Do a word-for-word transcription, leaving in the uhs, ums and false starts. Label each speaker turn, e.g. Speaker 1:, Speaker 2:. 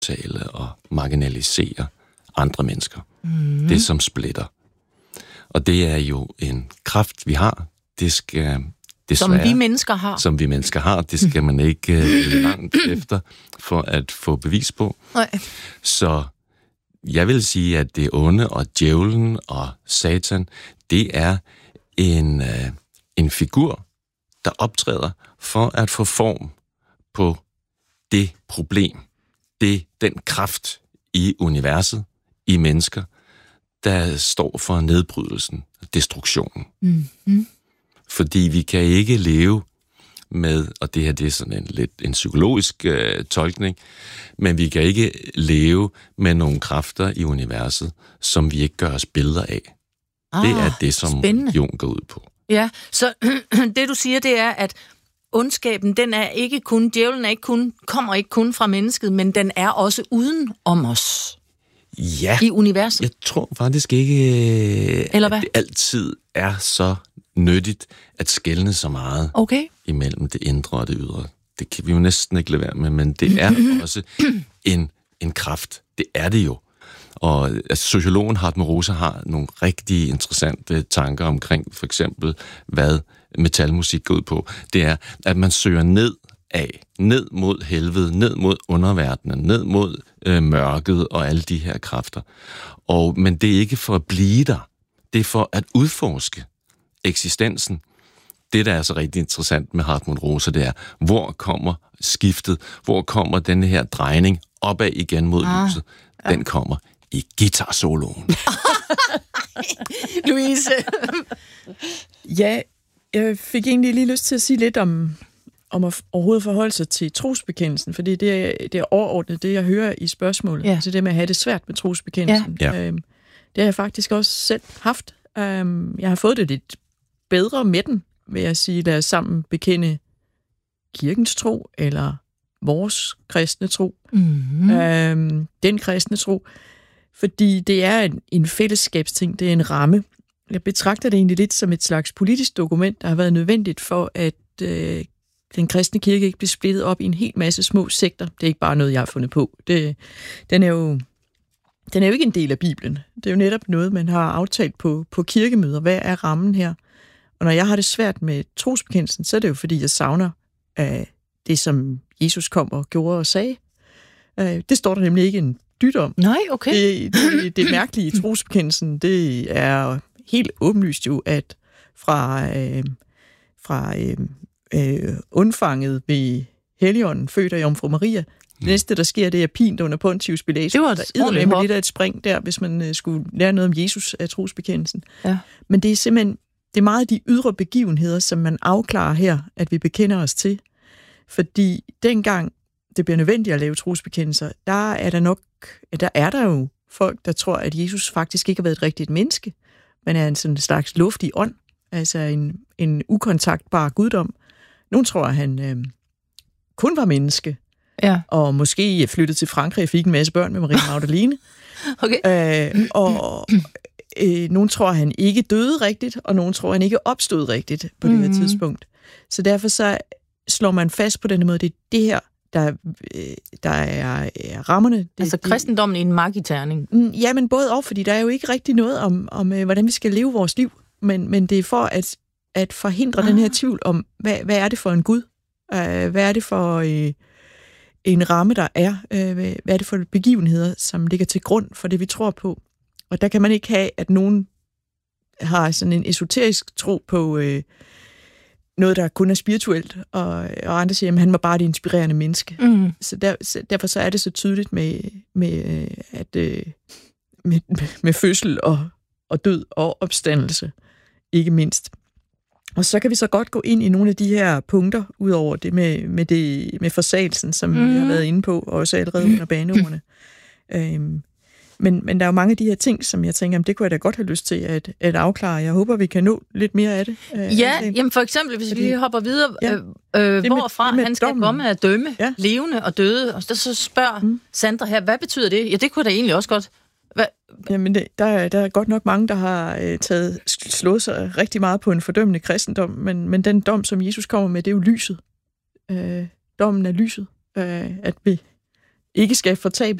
Speaker 1: tale og marginalisere andre mennesker. Mm. Det, som splitter. Og det er jo en kraft, vi har. Det skal desværre,
Speaker 2: som vi mennesker har.
Speaker 1: Som vi mennesker har. Det skal man ikke uh, langt efter for at få bevis på.
Speaker 2: Nej.
Speaker 1: Så jeg vil sige, at det onde og djævlen og Satan, det er en, uh, en figur, der optræder for at få form på det problem, det den kraft i universet, i mennesker, der står for nedbrydelsen, destruktionen.
Speaker 2: Mm-hmm.
Speaker 1: Fordi vi kan ikke leve med, og det her det er sådan en lidt en psykologisk øh, tolkning, men vi kan ikke leve med nogle kræfter i universet, som vi ikke gør os billeder af. Ah, det er det, som spændende. Jung går ud på.
Speaker 2: Ja, så det du siger, det er, at ondskaben, den er ikke kun, djævlen er ikke kun, kommer ikke kun fra mennesket, men den er også uden om os.
Speaker 1: Ja,
Speaker 2: i universet.
Speaker 1: Jeg tror faktisk ikke,
Speaker 2: Eller hvad?
Speaker 1: at det altid er så nyttigt at skelne så meget
Speaker 2: okay.
Speaker 1: imellem det indre og det ydre. Det kan vi jo næsten ikke lade være med, men det er også en, en kraft. Det er det jo. Og altså, sociologen Hartmut Rosa har nogle rigtig interessante tanker omkring, for eksempel, hvad metalmusik går ud på. Det er, at man søger ned af, ned mod helvede, ned mod underverdenen, ned mod øh, mørket og alle de her kræfter. Og, men det er ikke for at blive der. Det er for at udforske eksistensen. Det, der er så rigtig interessant med Hartmut Rosa, det er, hvor kommer skiftet, hvor kommer denne her drejning opad igen mod ah, lyset. Den ja. kommer i guitarsoloen.
Speaker 2: Louise.
Speaker 3: Ja, jeg fik egentlig lige lyst til at sige lidt om, om at overhovedet forholde sig til trosbekendelsen, fordi det er, det er overordnet det, jeg hører i spørgsmålet. Ja. Altså det med at have det svært med trosbekendelsen.
Speaker 1: Ja.
Speaker 3: Øhm, det har jeg faktisk også selv haft. Øhm, jeg har fået det lidt bedre med den, vil jeg sige, lad os sammen bekende kirkens tro, eller vores kristne tro. Mm-hmm. Øhm, den kristne tro. Fordi det er en, en fællesskabsting, det er en ramme. Jeg betragter det egentlig lidt som et slags politisk dokument, der har været nødvendigt for, at øh, den kristne kirke ikke bliver splittet op i en hel masse små sekter. Det er ikke bare noget, jeg har fundet på. Det, den, er jo, den er jo ikke en del af Bibelen. Det er jo netop noget, man har aftalt på, på kirkemøder. Hvad er rammen her? Og når jeg har det svært med trosbekendelsen, så er det jo, fordi jeg savner øh, det, som Jesus kom og gjorde og sagde. Øh, det står der nemlig ikke en dyt om.
Speaker 2: Nej, okay.
Speaker 3: Det, det, det mærkelige i trosbekendelsen, det er helt åbenlyst jo, at fra, øh, fra øh, øh, undfanget ved Helligånden, født af Jomfru Maria, det næste, der sker, det er pint under Pontius Pilatus.
Speaker 2: Det var
Speaker 3: der eddermame med lidt af et spring der, hvis man øh, skulle lære noget om Jesus af trosbekendelsen.
Speaker 2: Ja.
Speaker 3: Men det er simpelthen, det er meget de ydre begivenheder, som man afklarer her, at vi bekender os til. Fordi dengang det bliver nødvendigt at lave trosbekendelser, der er der nok, der er der jo folk, der tror, at Jesus faktisk ikke har været et rigtigt menneske, men er en sådan slags luftig ånd, altså en, en ukontaktbar guddom. Nogle tror, at han øh, kun var menneske,
Speaker 2: ja.
Speaker 3: og måske flyttede til Frankrig og fik en masse børn med Maria Magdalene.
Speaker 2: Okay.
Speaker 3: Øh, og øh, nogle tror, at han ikke døde rigtigt, og nogle tror, at han ikke opstod rigtigt på det
Speaker 2: mm-hmm.
Speaker 3: her tidspunkt. Så derfor så slår man fast på den måde, det er det her, der, der er, er rammerne. Det,
Speaker 2: altså kristendommen i en magiterning.
Speaker 3: Ja, men både og, fordi der er jo ikke rigtig noget om, om hvordan vi skal leve vores liv, men, men det er for at, at forhindre ah. den her tvivl om, hvad, hvad er det for en Gud? Uh, hvad er det for uh, en ramme, der er? Uh, hvad er det for begivenheder, som ligger til grund for det, vi tror på? Og der kan man ikke have, at nogen har sådan en esoterisk tro på uh, noget, der kun er spirituelt, og, og andre siger, at han var bare et inspirerende menneske. Mm. Så, der, så derfor så er det så tydeligt med, med, at, med, med, med fødsel og, og død og opstandelse, ikke mindst. Og så kan vi så godt gå ind i nogle af de her punkter, ud over det med, med, det, med forsagelsen, som mm. vi har været inde på, også allerede under baneordene. øhm, Men, men der er jo mange af de her ting, som jeg tænker, det kunne jeg da godt have lyst til at, at afklare. Jeg håber, vi kan nå lidt mere af det.
Speaker 2: Øh, ja, jamen for eksempel, hvis Fordi, vi hopper videre, ja, øh, øh, hvorfra med, han skal dommen. komme at dømme ja. levende og døde, og så spørger mm. Sandra her, hvad betyder det? Ja, det kunne da egentlig også godt. Hvad?
Speaker 3: Jamen, det, der, der er godt nok mange, der har øh, taget, slået sig rigtig meget på en fordømmende kristendom, men, men den dom, som Jesus kommer med, det er jo lyset. Øh, dommen er lyset. Øh, at vi ikke skal fortabe